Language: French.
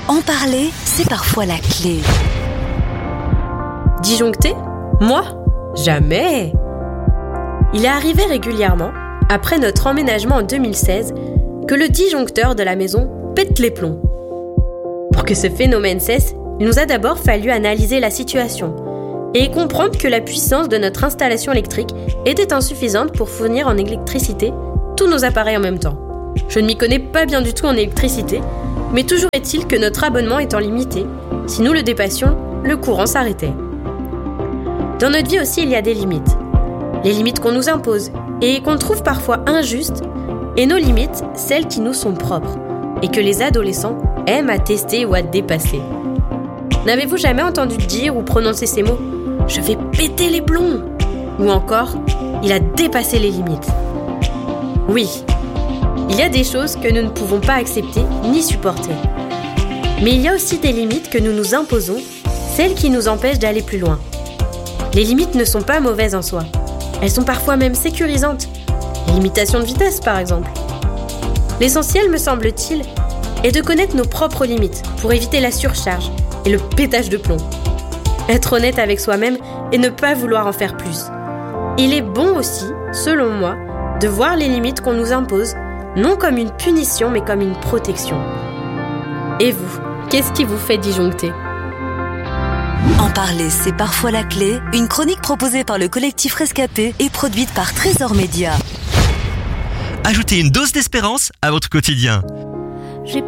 En parler, c'est parfois la clé. Disjoncter ? Moi ? Jamais ! Il est arrivé régulièrement, après notre emménagement en 2016, que le disjoncteur de la maison pète les plombs. Pour que ce phénomène cesse, il nous a d'abord fallu analyser la situation et comprendre que la puissance de notre installation électrique était insuffisante pour fournir en électricité tous nos appareils en même temps. Je ne m'y connais pas bien du tout en électricité, mais toujours est-il que notre abonnement étant limité, si nous le dépassions, le courant s'arrêtait. Dans notre vie aussi, il y a des limites. Les limites qu'on nous impose et qu'on trouve parfois injustes, et nos limites, celles qui nous sont propres et que les adolescents aiment à tester ou à dépasser. N'avez-vous jamais entendu dire ou prononcer ces mots « Je vais péter les plombs » ou encore « Il a dépassé les limites ». Oui, il y a des choses que nous ne pouvons pas accepter ni supporter. Mais il y a aussi des limites que nous nous imposons, celles qui nous empêchent d'aller plus loin. Les limites ne sont pas mauvaises en soi. Elles sont parfois même sécurisantes. Les limitations de vitesse, par exemple. L'essentiel, me semble-t-il, est de connaître nos propres limites pour éviter la surcharge et le pétage de plomb. Être honnête avec soi-même et ne pas vouloir en faire plus. Il est bon aussi, selon moi, de voir les limites qu'on nous impose, non comme une punition, mais comme une protection. Et vous, qu'est-ce qui vous fait disjoncter ? En parler, c'est parfois la clé. Une chronique proposée par le collectif Rescapé et produite par Trésor Média. Ajoutez une dose d'espérance à votre quotidien.